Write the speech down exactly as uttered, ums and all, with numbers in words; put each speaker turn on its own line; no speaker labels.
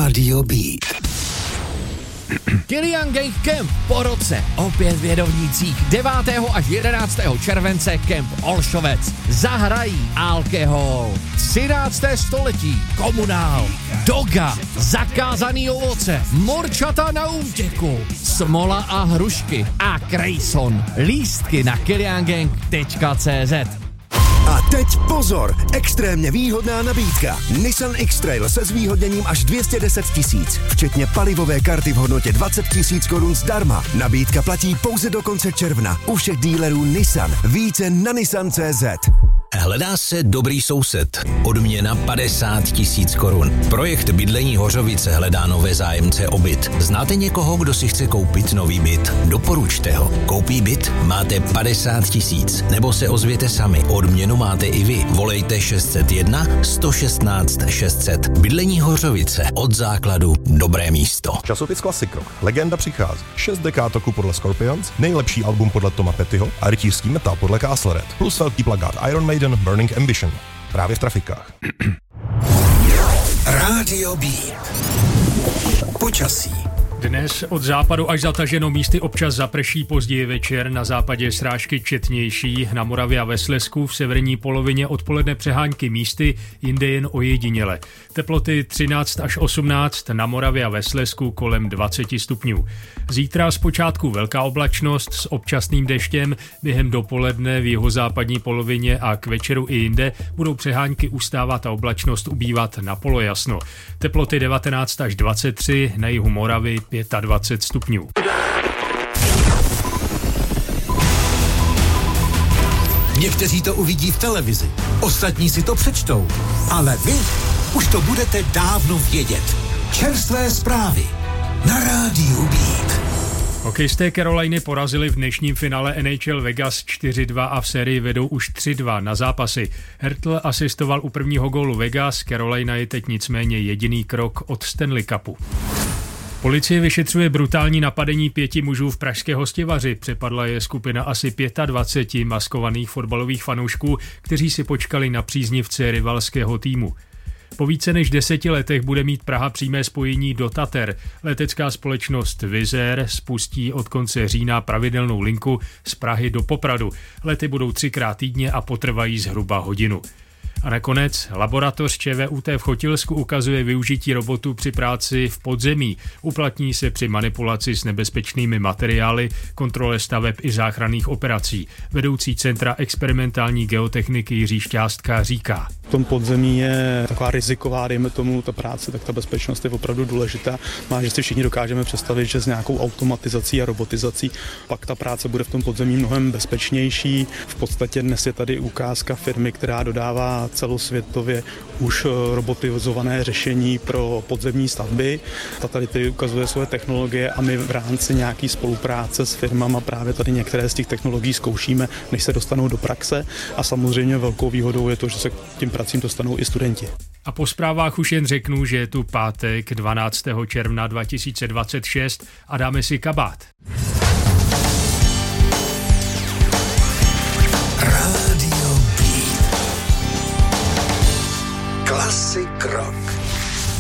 Rádio Beat.
Kilian Gang Camp po roce opět v Jedovnicích devátého až jedenáctého července Camp Olšovec. Zahrají alkohol, třinácté století, komunál, doga, zakázaný ovoce, morčata na útěku, smola a hrušky a Krejson. Lístky na kilian gang tečka cé zet.
A teď pozor, extrémně výhodná nabídka. Nissan X-Trail se zvýhodněním až dvě stě deset tisíc, včetně palivové karty v hodnotě dvacet tisíc korun zdarma. Nabídka platí pouze do konce června u všech dílerů Nissan. Více na nissan tečka cé zet.
Hledá se dobrý soused. Odměna padesát tisíc korun. Projekt Bydlení Hořovice hledá nové zájemce o byt. Znáte někoho, kdo si chce koupit nový byt? Doporučte ho. Koupí byt? Máte padesát tisíc. Nebo se ozvěte sami. Odměnu máte i vy. Volejte šest set jedna sto šestnáct šest set. Bydlení Hořovice. Od základu dobré místo.
Časopis Classic Rock. Legenda přichází. Šest dekád roku podle Scorpions, nejlepší album podle Toma Pettyho a rytířský metal podle Castle Red. Plus velký plakát Iron Maiden Burning Ambition. Právě v trafikách.
Rádio Beat. Počasí.
Dnes od západu až zataženo, místy občas zaprší, později večer, na západě srážky četnější, na Moravě a ve Slezsku, v severní polovině odpoledne přehánky místy, jinde jen ojediněle. Teploty třináct až osmnáct, na Moravě a ve Slezsku kolem dvacet stupňů. Zítra zpočátku velká oblačnost s občasným deštěm, během dopoledne v jihozápadní polovině a k večeru i jinde budou přehánky ustávat a oblačnost ubývat na polojasno. Teploty devatenáct až dvacet tři, na jihu Moravy dvacet pět stupňů.
Někteří to uvidí v televizi, ostatní si to přečtou, ale vy už to budete dávno vědět. Čerstvé zprávy na Rádiu Beat.
Hokejisté Caroliny porazili v dnešním finále N H L Vegas čtyři dva a v sérii vedou už tři dva na zápasy. Hertl asistoval u prvního gólu Vegas, Carolina je teď nicméně jediný krok od Stanley Cupu. Policie vyšetřuje brutální napadení pěti mužů v pražské Hostivaři. Přepadla je skupina asi dvacet pět maskovaných fotbalových fanoušků, kteří si počkali na příznivce rivalského týmu. Po více než deseti letech bude mít Praha přímé spojení do Tater. Letecká společnost Wizz Air spustí od konce října pravidelnou linku z Prahy do Popradu. Lety budou třikrát týdně a potrvají zhruba hodinu. A nakonec laboratoř ČVUT v Chotilsku ukazuje využití robotů při práci v podzemí. Uplatní se při manipulaci s nebezpečnými materiály, kontrole staveb i záchranných operací. Vedoucí Centra experimentální geotechniky Jiří Šťástka říká.
V tom podzemí je taková riziková, dejme tomu, ta práce, tak ta bezpečnost je opravdu důležitá. Má, že si všichni dokážeme představit, že s nějakou automatizací a robotizací pak ta práce bude v tom podzemí mnohem bezpečnější. V podstatě dnes je tady ukázka firmy, která dodává celosvětově už robotizované řešení pro podzemní stavby. Ta tady tady ukazuje svoje technologie a my v rámci nějaký spolupráce s firmama právě tady některé z těch technologií zkoušíme, než se dostanou do praxe, a samozřejmě velkou výhodou je to, že se tím pracím dostanou i studenti.
A po zprávách už jen řeknu, že je tu pátek dvanáctého června dva tisíce dvacet šest a dáme si kabát.
Rádio Beat. Classic Rock.